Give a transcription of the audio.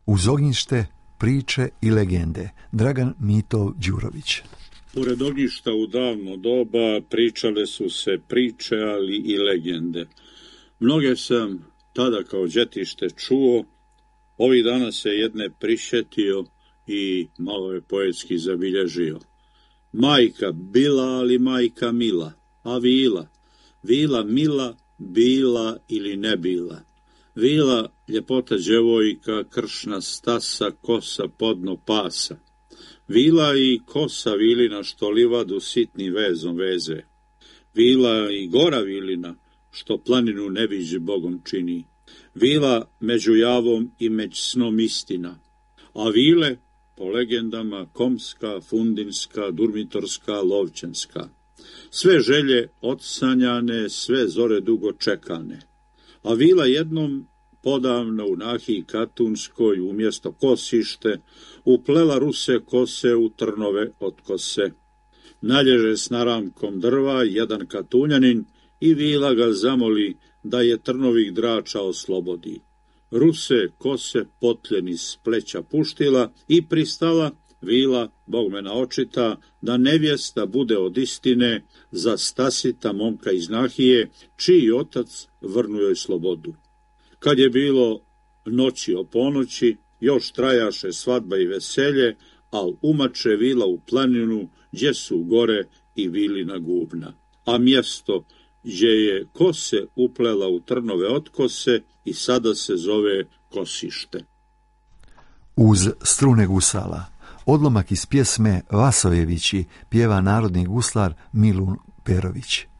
Uz ognjište, priče i legende. Dragan Mitov Đurović. Pored ognjišta u davno doba pričale su se priče, ali i legende. Mnoge sam tada kao đetište čuo, ovih dana se jedne prišetio i malo je poetski zabilježio. Majka bila, ali majka mila, a vila, vila mila, bila ili ne bila. Vila, ljepota djevojka, kršna stasa, kosa podno pasa. Vila i kosa vilina što livadu sitnim vezom veze. Vila i gora vilina što planinu neviđi Bogom čini. Vila među javom i među snom istina. A vile, po legendama, komska, fundinska, durmitorska, lovčanska. Sve želje odsanjane, sve zore dugo čekane. A vila jednom podavno u nahiji Katunskoj umjesto kosište uplela ruse kose u trnove od kose. Nalježe s naramkom drva jedan Katunjanin i vila ga zamoli da je trnovih drača oslobodi. Ruse kose potljeni s pleća puštila i pristala vila, Bog me naočita, da nevjesta bude od istine za Stasita momka iz Nahije, čiji otac vrnu joj slobodu. Kad je bilo noći o ponoći, još trajaše svadba i veselje, al umače vila u planinu, gdje su gore i vilina gubna. A mjesto gdje je kose uplela u trnove otkose i sada se zove Kosište. Uz strune gusala, odlomak iz pjesme Vasojevići pjeva narodni guslar Milun Perović.